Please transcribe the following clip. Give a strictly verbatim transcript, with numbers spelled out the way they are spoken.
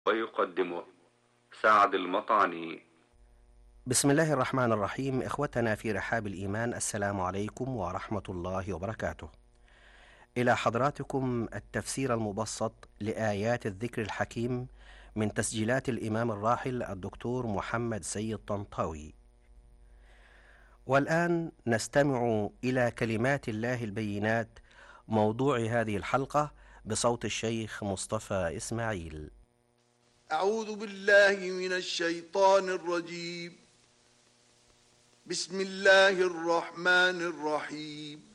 ويقدمه سعد المطعني. بسم الله الرحمن الرحيم. إخوتنا في رحاب الإيمان، السلام عليكم ورحمة الله وبركاته. إلى حضراتكم التفسير المبسط لآيات الذكر الحكيم من تسجيلات الإمام الراحل الدكتور محمد سيد طنطاوي. والآن نستمع إلى كلمات الله البينات، موضوع هذه الحلقة بصوت الشيخ مصطفى إسماعيل. أعوذ بالله من الشيطان الرجيم. بسم الله الرحمن الرحيم.